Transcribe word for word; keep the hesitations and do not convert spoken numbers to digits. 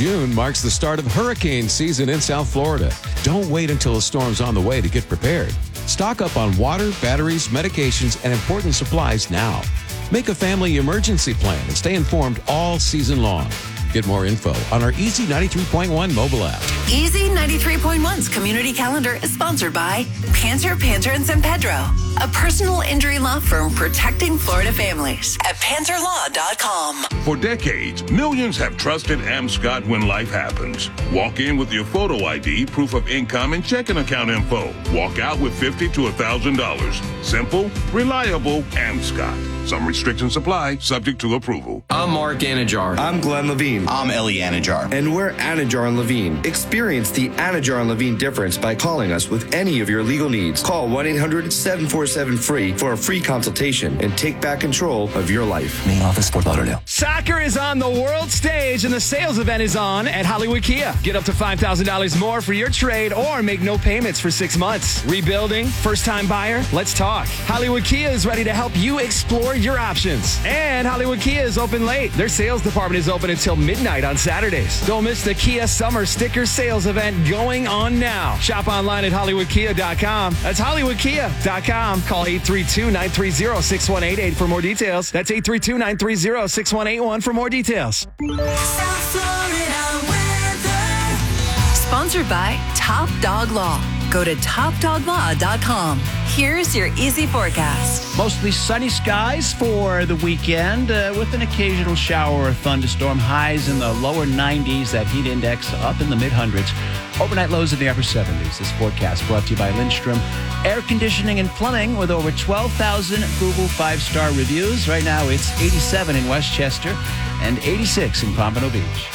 June marks the start of hurricane season in South Florida. Don't wait until a storm's on the way to get prepared. Stock up on water, batteries, medications, and important supplies now. Make a family emergency plan and stay informed all season long. Get more info on our Easy ninety-three point one mobile app. Easy ninety-three point one's community calendar is sponsored by Panter, Panter and San Pedro, a personal injury law firm protecting Florida families at panter law dot com. For decades, millions have trusted AmScott when life happens. Walk in with your photo I D, proof of income, and checking account info. Walk out with fifty to one thousand dollars. Simple, reliable, AmScott. Some restrictions apply, subject to approval. I'm Mark Anajar. I'm Glenn Levine. I'm Ellie Anajar. And we're Anajar and Levine. Experience the Anajar and Levine difference by calling us with any of your legal needs. Call one eight hundred seven four seven free for a free consultation and take back control of your life. Main office, Fort Lauderdale. Soccer is on the world stage and the sales event is on at Hollywood Kia. Get up to five thousand dollars more for your trade or make no payments for six months. Rebuilding? First-time buyer? Let's talk. Hollywood Kia is ready to help you explore your options. And Hollywood Kia is open late. Their sales department is open until midnight on Saturdays. Don't miss the Kia Summer Sticker Sales event going on now. Shop online at hollywood kia dot com. That's hollywood kia dot com. Call eight three two, nine three zero, six one eight eight for more details. That's eight three two, nine three zero, six one eight one for more details. South Florida weather. Sponsored by Top Dog Law. Go to top dog law dot com. Here's your easy forecast. Mostly sunny skies for the weekend uh, with an occasional shower or thunderstorm. Highs in the lower nineties, that heat index up in the mid-hundreds. Overnight lows in the upper seventies. This forecast brought to you by Lindstrom Air Conditioning and Plumbing with over twelve thousand Google five-star reviews. Right now it's eighty-seven in Westchester and eighty-six in Pompano Beach.